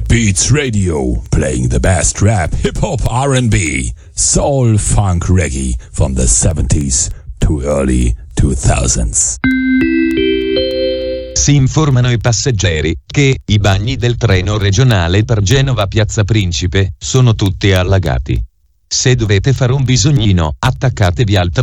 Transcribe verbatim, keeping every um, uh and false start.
Beats Radio, playing the best rap, hip-hop, R and B, soul, funk, reggae from the seventies to early two thousands. Si informano i passeggeri che i bagni del treno regionale per Genova Piazza Principe sono tutti allagati. Se dovete fare un bisognino, attaccatevi al